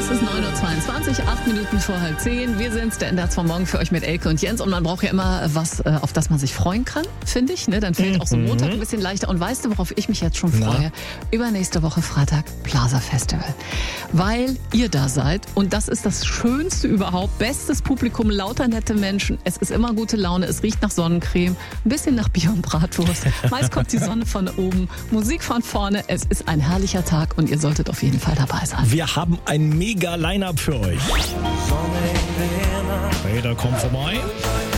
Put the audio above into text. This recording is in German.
Es ist 9.22 Uhr, 8 Minuten vor 9:30. Wir sind's, der NDR vom Morgen für euch mit Elke und Jens. Und man braucht ja immer was, auf das man sich freuen kann, finde ich. Ne? Dann fällt auch so Montag ein bisschen leichter. Und weißt du, worauf ich mich jetzt schon freue? Übernächste Woche Freitag, Plaza Festival. Weil ihr da seid. Und das ist das Schönste überhaupt. Bestes Publikum, lauter nette Menschen. Es ist immer gute Laune. Es riecht nach Sonnencreme. Ein bisschen nach Bier und Bratwurst. Meist kommt die Sonne von oben. Musik von vorne. Es ist ein herrlicher Tag und ihr solltet auf jeden Fall dabei sein. Wir haben ein mega Line-Up für euch. Peter kommt vorbei.